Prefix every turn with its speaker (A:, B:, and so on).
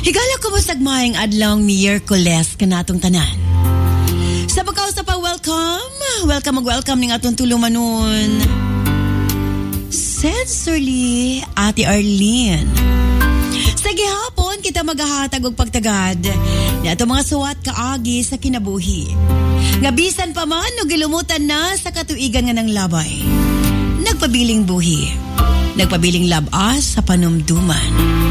A: Higala ko mo sagmayang adlong Miyerkules kanatong tanan. Sa pagkaw sa welcome ning atong tulumanon. Sincerely, Ate Arlene. Sa gihapon kita maghahatag og pagtagad ni ato mga suwat kaagi sa kinabuhi. Nga bisan pa man no gilumutan na sa katuigan nga ng labay. Nagpabiling buhi. Nagpabiling labas sa panumduman.